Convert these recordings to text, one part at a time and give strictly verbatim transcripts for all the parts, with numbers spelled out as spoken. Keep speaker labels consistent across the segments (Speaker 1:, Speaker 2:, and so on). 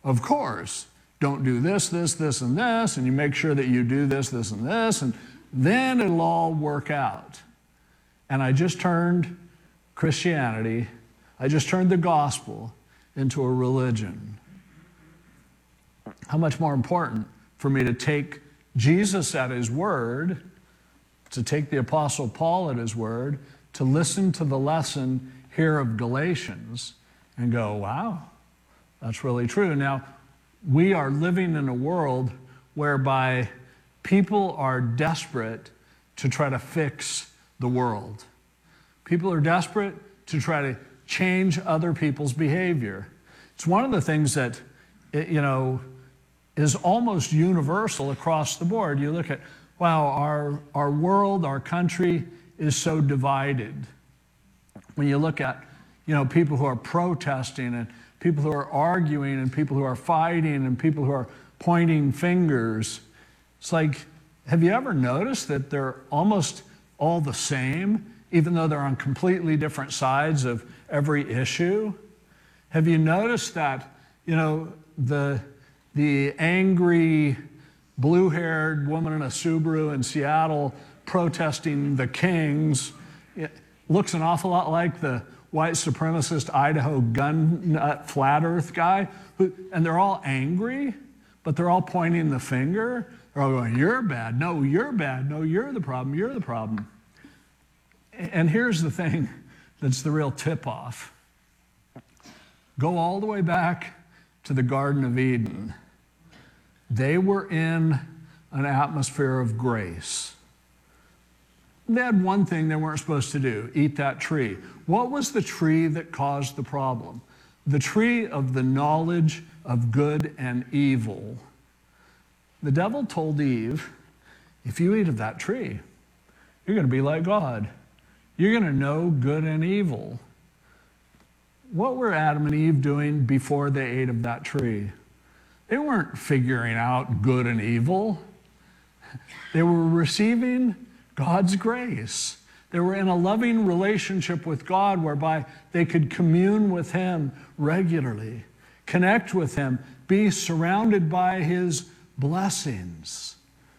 Speaker 1: of course, don't do this, this, this, and this, and you make sure that you do this, this, and this, and then it'll all work out. And I just turned Christianity, I just turned the gospel into a religion. How much more important for me to take Jesus at his word, to take the Apostle Paul at his word, to listen to the lesson here of Galatians and go, wow, that's really true. Now, we are living in a world whereby people are desperate to try to fix the world. People are desperate to try to change other people's behavior. It's one of the things that, you know, is almost universal across the board. You look at, wow, our, our world, our country is so divided. When you look at, you know, people who are protesting and people who are arguing and people who are fighting and people who are pointing fingers, it's like, have you ever noticed that they're almost all the same, even though they're on completely different sides of every issue? Have you noticed that, you know, the, the angry blue-haired woman in a Subaru in Seattle protesting the Kings looks an awful lot like the white supremacist Idaho gun nut flat earth guy, who, and they're all angry, but they're all pointing the finger. They're all going, you're bad, no, you're bad, no, you're the problem, you're the problem. And here's the thing that's the real tip-off. Go all the way back to the Garden of Eden. They were in an atmosphere of grace. They had one thing they weren't supposed to do, eat that tree. What was the tree that caused the problem? The tree of the knowledge of good and evil. The devil told Eve, if you eat of that tree, you're going to be like God. You're going to know good and evil. What were Adam and Eve doing before they ate of that tree? They weren't figuring out good and evil. They were receiving God's grace. They were in a loving relationship with God whereby they could commune with him regularly, connect with him, be surrounded by his blessings.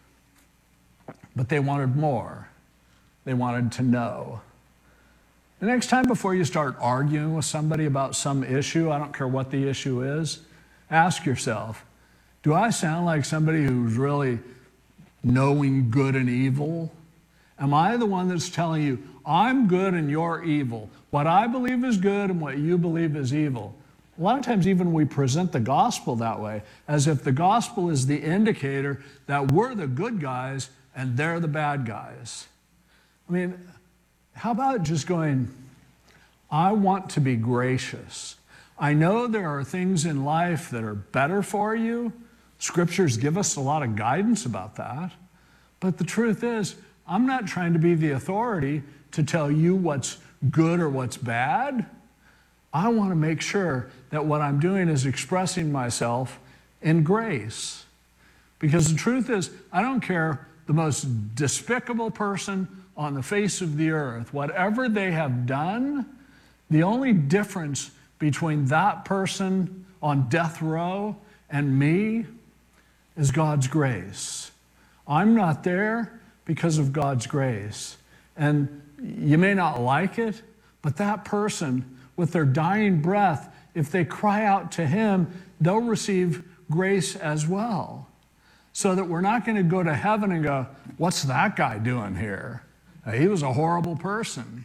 Speaker 1: But they wanted more. They wanted to know. The next time before you start arguing with somebody about some issue, I don't care what the issue is, ask yourself, do I sound like somebody who's really knowing good and evil? Am I the one that's telling you, I'm good and you're evil? What I believe is good and what you believe is evil. A lot of times even we present the gospel that way, as if the gospel is the indicator that we're the good guys and they're the bad guys. I mean, how about just going, I want to be gracious. I know there are things in life that are better for you. Scriptures give us a lot of guidance about that. But the truth is, I'm not trying to be the authority to tell you what's good or what's bad. I want to make sure that what I'm doing is expressing myself in grace. Because the truth is, I don't care the most despicable person on the face of the earth, whatever they have done, the only difference between that person on death row and me is God's grace. I'm not there because of God's grace. And you may not like it, but that person, with their dying breath, if they cry out to him, they'll receive grace as well. So that we're not going to go to heaven and go, what's that guy doing here? He was a horrible person.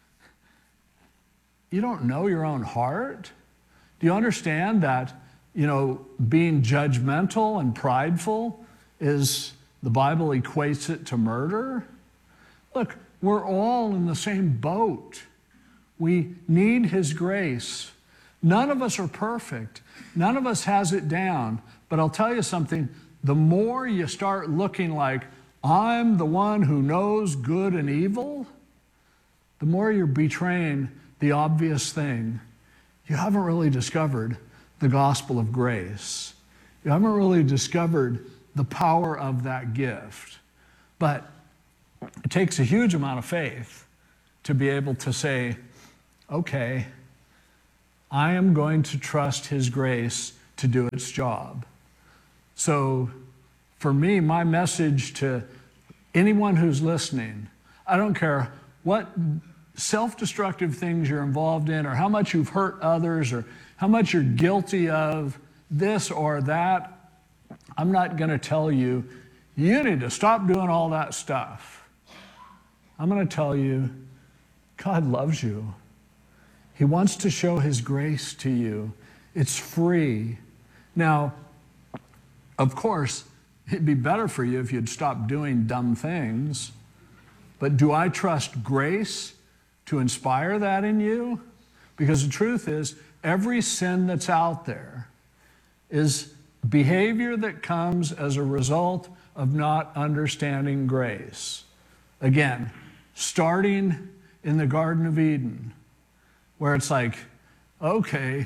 Speaker 1: You don't know your own heart? Do you understand that, you know, being judgmental and prideful is, the Bible equates it to murder? Look, we're all in the same boat. We need his grace. None of us are perfect. None of us has it down. But I'll tell you something, the more you start looking like, I'm the one who knows good and evil, the more you're betraying the obvious thing. You haven't really discovered the gospel of grace. You haven't really discovered the power of that gift. But it takes a huge amount of faith to be able to say, okay, I am going to trust his grace to do its job. So for me, my message to anyone who's listening, I don't care what self-destructive things you're involved in or how much you've hurt others or how much you're guilty of this or that, I'm not going to tell you, you need to stop doing all that stuff. I'm going to tell you, God loves you. He wants to show his grace to you. It's free. Now, of course, it'd be better for you if you'd stop doing dumb things. But do I trust grace to inspire that in you? Because the truth is, every sin that's out there is behavior that comes as a result of not understanding grace. Again, starting in the Garden of Eden, where it's like, okay,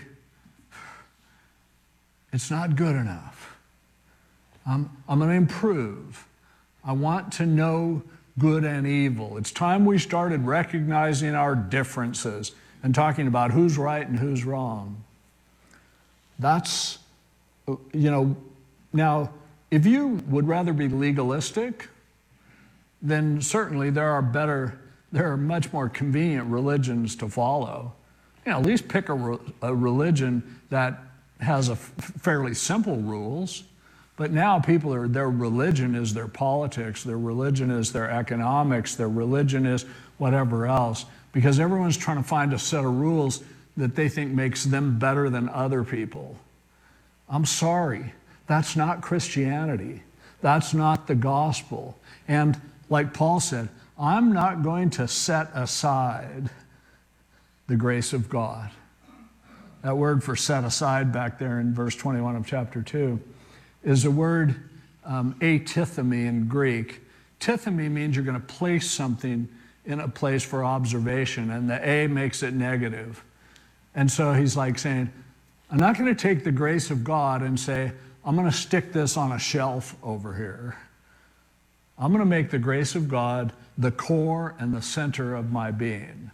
Speaker 1: it's not good enough. I'm, I'm going to improve. I want to know good and evil. It's time we started recognizing our differences and talking about who's right and who's wrong. That's, you know, now, if you would rather be legalistic, then certainly there are better, there are much more convenient religions to follow. You know, at least pick a, re- a religion that has a f- fairly simple rules. But now people are, their religion is their politics, their religion is their economics, their religion is whatever else, because everyone's trying to find a set of rules that they think makes them better than other people. I'm sorry, that's not Christianity. That's not the gospel. And like Paul said, I'm not going to set aside the grace of God. That word for set aside back there in verse twenty-one of chapter two is a word, um, atithemi in Greek. Tithemi means you're going to place something in a place for observation, and the A makes it negative. And so he's like saying, I'm not going to take the grace of God and say, I'm going to stick this on a shelf over here. I'm going to make the grace of God the core and the center of my being.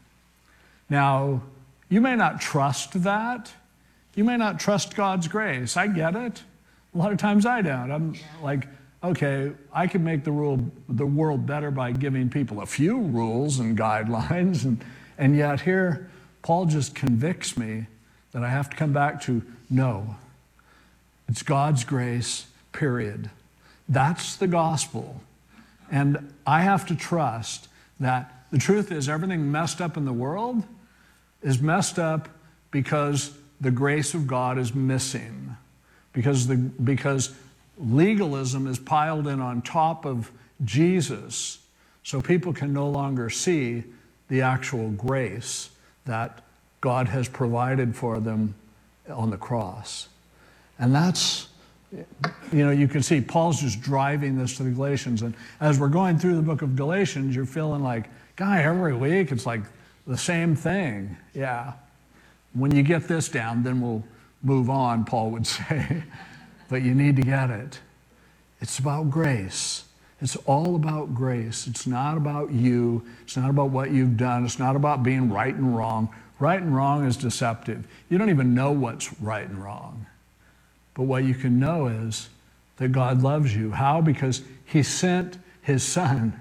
Speaker 1: Now, you may not trust that. You may not trust God's grace. I get it. A lot of times I don't. I'm like, okay, I can make the rule, the world better by giving people a few rules and guidelines, and, and yet here, Paul just convicts me that I have to come back to, no, it's God's grace, period. That's the gospel. And I have to trust that the truth is everything messed up in the world is messed up because the grace of God is missing. Because, the, because legalism is piled in on top of Jesus, so people can no longer see the actual grace that God has provided for them on the cross. And that's, you know, you can see Paul's just driving this to the Galatians. And as we're going through the book of Galatians, you're feeling like, guy, every week it's like the same thing. Yeah. When you get this down, then we'll move on, Paul would say. But you need to get it. It's about grace. It's all about grace. It's not about you. It's not about what you've done. It's not about being right and wrong. Right and wrong is deceptive. You don't even know what's right and wrong. But what you can know is that God loves you. How? Because he sent his son,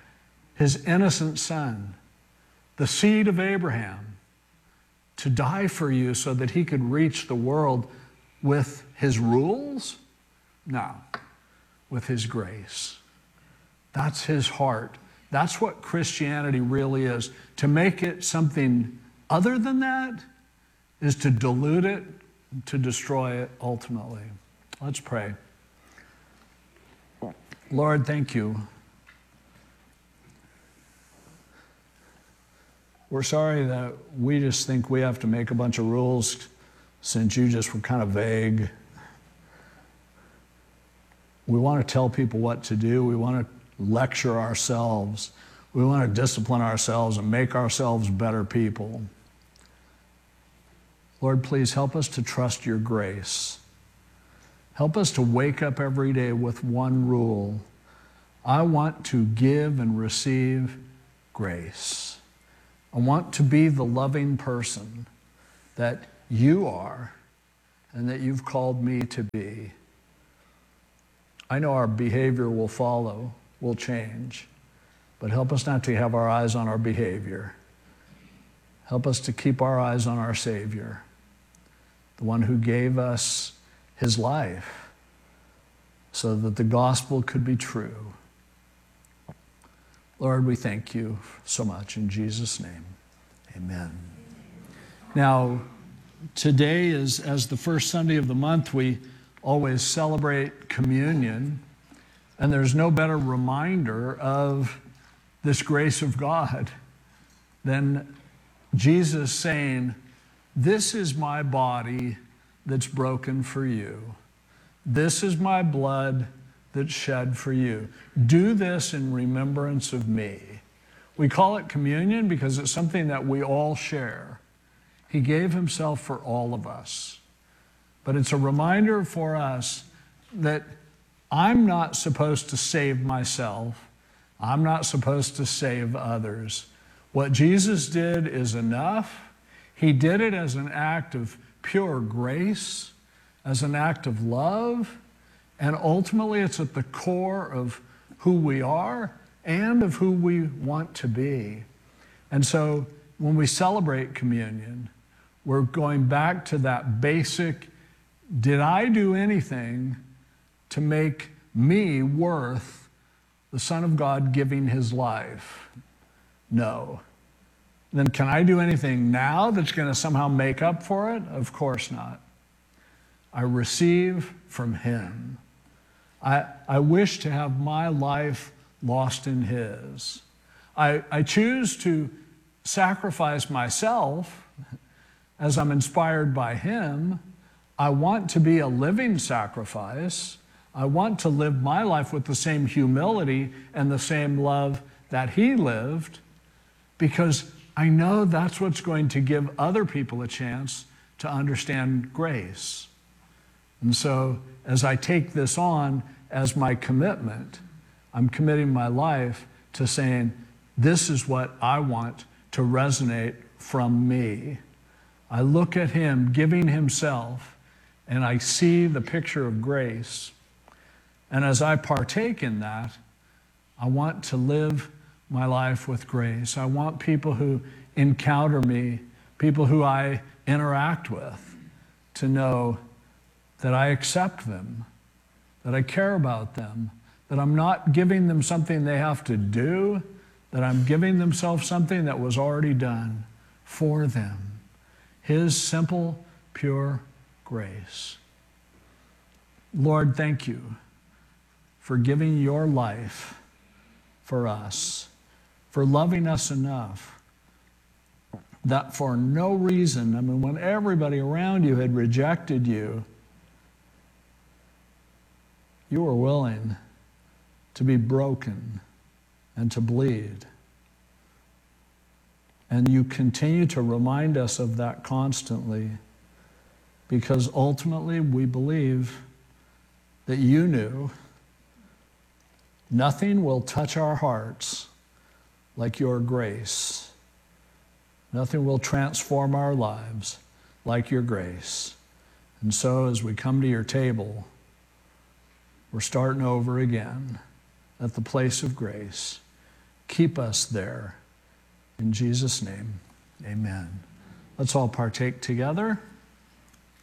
Speaker 1: his innocent son, the seed of Abraham, to die for you so that he could reach the world with his rules? No, with his grace. That's his heart. That's what Christianity really is. To make it something other than that is to dilute it, to destroy it ultimately. Let's pray. Lord, thank you. We're sorry that we just think we have to make a bunch of rules since you just were kind of vague. We want to tell people what to do. We want to lecture ourselves. We want to discipline ourselves and make ourselves better people. Lord, please help us to trust your grace. Help us to wake up every day with one rule. I want to give and receive grace. I want to be the loving person that you are and that you've called me to be. I know our behavior will follow, will change, but help us not to have our eyes on our behavior. Help us to keep our eyes on our Savior, the one who gave us his life so that the gospel could be true. Lord, we thank you so much in Jesus' name. Amen. Now, today is, as the first Sunday of the month, we always celebrate communion, and there's no better reminder of this grace of God than Jesus saying, "This is my body that's broken for you. This is my blood that's shed for you. Do this in remembrance of me." We call it communion because it's something that we all share. He gave himself for all of us. But it's a reminder for us that I'm not supposed to save myself. I'm not supposed to save others. What Jesus did is enough. He did it as an act of pure grace, as an act of love, and ultimately it's at the core of who we are and of who we want to be. And so when we celebrate communion, we're going back to that basic, did I do anything to make me worth the Son of God giving his life? No. Then can I do anything now that's going to somehow make up for it? Of course not. I receive from him. I, I wish to have my life lost in his. I, I choose to sacrifice myself as I'm inspired by him. I want to be a living sacrifice. I want to live my life with the same humility and the same love that he lived, because I know that's what's going to give other people a chance to understand grace. And so as I take this on as my commitment, I'm committing my life to saying, this is what I want to resonate from me. I look at him giving himself, and I see the picture of grace. And as I partake in that, I want to live my life with grace. I want people who encounter me, people who I interact with, to know that I accept them, that I care about them, that I'm not giving them something they have to do, that I'm giving themselves something that was already done for them. His simple, pure grace. Lord, thank you for giving your life for us, for loving us enough that for no reason, I mean, when everybody around you had rejected you, you were willing to be broken and to bleed. And you continue to remind us of that constantly, because ultimately we believe that you knew nothing will touch our hearts like your grace. Nothing will transform our lives like your grace. And so as we come to your table, we're starting over again at the place of grace. Keep us there. In Jesus' name, amen. Let's all partake together.